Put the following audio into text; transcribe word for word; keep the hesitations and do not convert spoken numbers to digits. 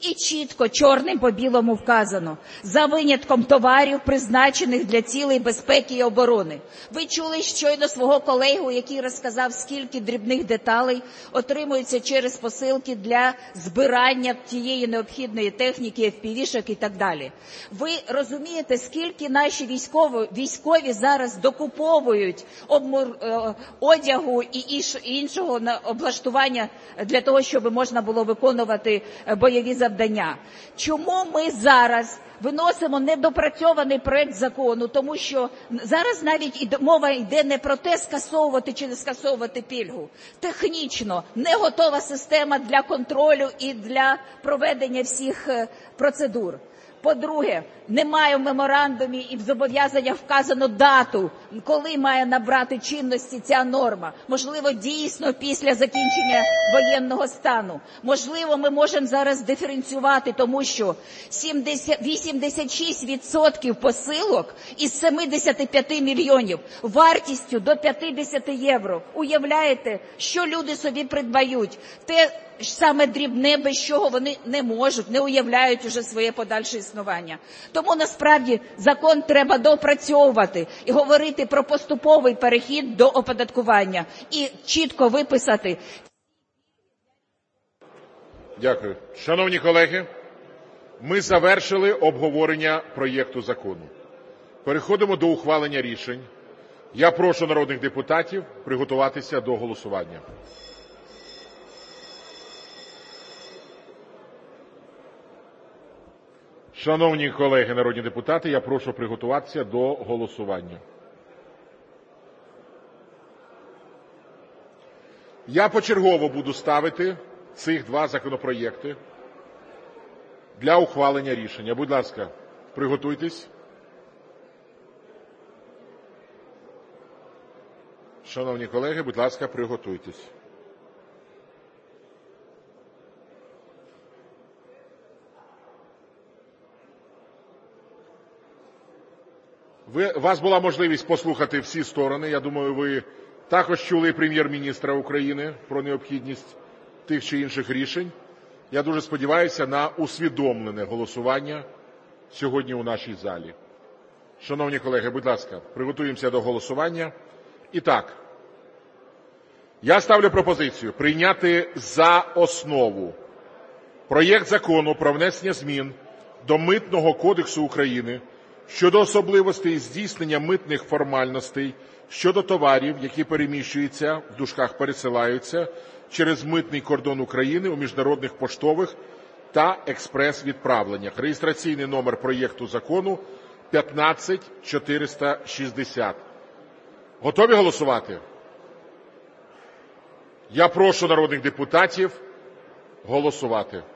І чітко, чорним по білому вказано, за винятком товарів, призначених для цілей безпеки і оборони. Ви чули щойно свого колегу, який розказав, скільки дрібних деталей отримується через посилки для збирання тієї необхідної техніки, еф пі ві-шок і так далі. Ви розумієте, скільки наші військові, військові зараз докуповують обмур, е, одягу і іншого облаштування для того, щоб можна було виконувати бойові завдання? Чому ми зараз виносимо недопрацьований проект закону? Тому що зараз навіть мова йде не про те, скасовувати чи не скасовувати пільгу. Технічно не готова система для контролю і для проведення всіх процедур. По-друге, немає в меморандумі і в зобов'язаннях вказано дату, коли має набрати чинності ця норма. Можливо, дійсно після закінчення воєнного стану. Можливо, ми можемо зараз диференціювати, тому що вісімдесят шість відсотків посилок із семидесяти п'яти мільйонів вартістю до п'ятдесят євро. Уявляєте, що люди собі придбають? Те саме дрібне, без чого вони не можуть, не уявляють уже своє подальше існування. Тому насправді закон треба доопрацьовувати і говорити про поступовий перехід до оподаткування і чітко виписати. Дякую. Шановні колеги, ми завершили обговорення проєкту закону. Переходимо до ухвалення рішень. Я прошу народних депутатів приготуватися до голосування. Шановні колеги народні депутати, я прошу приготуватися до голосування. Я почергово буду ставити цих два законопроєкти для ухвалення рішення. Будь ласка, приготуйтесь. Шановні колеги, будь ласка, приготуйтесь. Ви, у вас була можливість послухати всі сторони. Я думаю, ви також чули Прем'єр-міністра України про необхідність тих чи інших рішень. Я дуже сподіваюся на усвідомлене голосування сьогодні у нашій залі. Шановні колеги, будь ласка, приготуємося до голосування. І так, я ставлю пропозицію прийняти за основу проєкт Закону про внесення змін до Митного кодексу України щодо особливостей здійснення митних формальностей щодо товарів, які переміщуються, в дужках пересилаються, через митний кордон України у міжнародних поштових та експрес-відправленнях. Реєстраційний номер проєкту закону п'ятнадцять чотириста шістдесят. Готові голосувати? Я прошу народних депутатів голосувати.